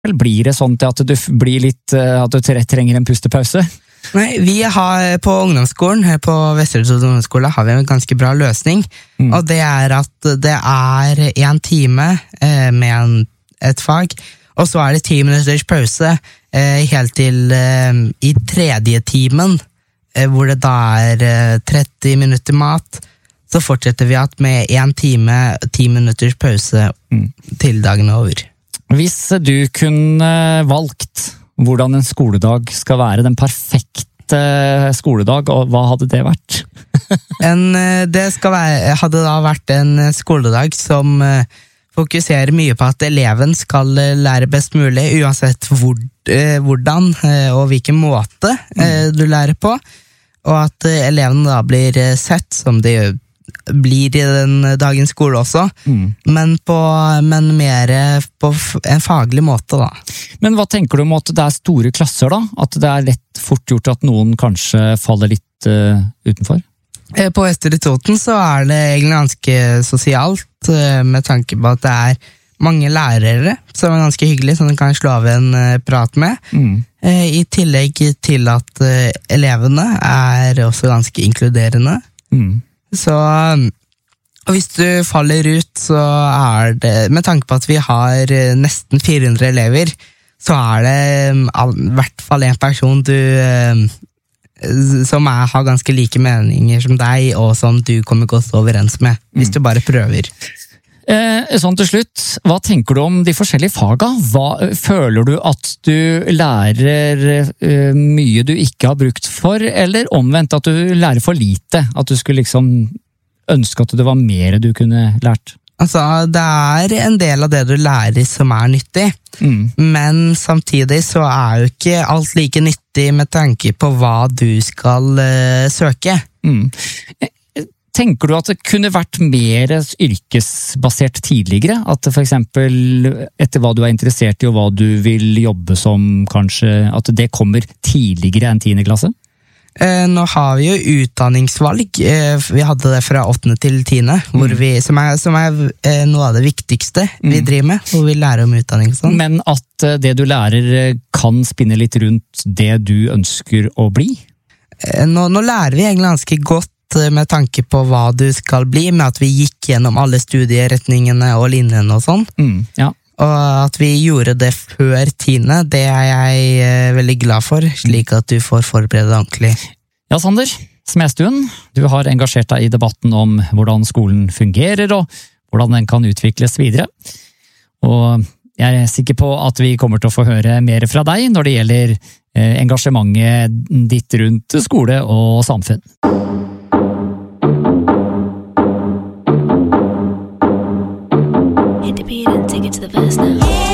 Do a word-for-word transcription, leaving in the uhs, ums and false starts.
Blir det sånn til at du blir litt, at du trenger en pustepause? Nei, vi har på ungdomsskolen, her på Vesterøy ungdomsskole, har vi en ganske bra løsning, mm. og det er at det er en time eh, med en, et fag, og så er det ti minutters pause eh, helt til eh, i tredje timen, eh, hvor det da er eh, tretti minutter mat, så fortsetter vi at med en time, ti minutters pause mm. til dagen er over. Hvis du kunne valgt hvordan en skoledag skal være, den perfekte skoledag, og hva hadde det vært? en, det skal være, hadde da vært en skoledag som fokuserer mye på at eleven skal lære best mulig, uansett hvor, hvordan og hvilken måte mm. du lærer på, og at eleven da blir sett som de gjør blir i den dagens skole også, mm. men, på, men mer på en faglig måte da. Men hva tenker du om at det er store klasser da? At det er lett fort gjort at noen kanskje faller litt uh, utenfor? På Vesterøy Toten så er det egentlig ganske sosialt, uh, med tanke på at det er mange lærere som er ganske hyggelige, som du kan slå av en uh, prat med. Mm. Uh, I tillegg til at uh, elevene er også ganske inkluderende. Mm. Så og hvis du faller ut, så er det, med tanke på at vi har nesten fire hundre elever, så er det i hvert fall en person du, som er, har ganske like meninger som deg, og som du kommer godt overens med, hvis du bare prøver. Eh, sånn til slutt, hva tenker du om de forskjellige faga? Hva, føler du at du lærer eh, mye du ikke har brukt for, eller omvendt at du lærer for lite? At du skulle liksom ønske at det var mer du kunne lært? Altså, det er en del av det du lærer som er nyttig, mm. men samtidig så er jo ikke alt like nyttig med tanke på hva du skal eh, søke. Mm. Tenker du at det kunne vært mer yrkesbasert tidligere? At det for eksempel, etter hva du er interessert i og hva du vil jobbe som, kanskje, at det kommer tidligere enn tiende klasse? Eh, nå har vi jo utdanningsvalg. Eh, vi hadde det fra åttende til tiende, mm. hvor vi, som er, som er eh, noe av det viktigste vi mm. driver med, hvor vi lærer om utdanning. Sånn. Men at eh, det du lærer kan spinne litt rundt det du ønsker å bli? Eh, nå, nå lærer vi egentlig ganske godt med tanke på hva du skal bli, med at vi gikk gjennom alle studieretningene og linjene og sånn. Mm, ja. Og at vi gjorde det før tiende, det er jeg eh, veldig glad for, slik at du får forberede deg ordentlig. Ja, Sander Smestuen, du har engasjert deg i debatten om hvordan skolen fungerer, og hvordan den kan utvikles videre. Og jeg er sikker på at vi kommer til å få høre mer fra deg når det gjelder eh, engasjementet ditt rundt skole og samfunn. Hit the beat and take it to the verse now.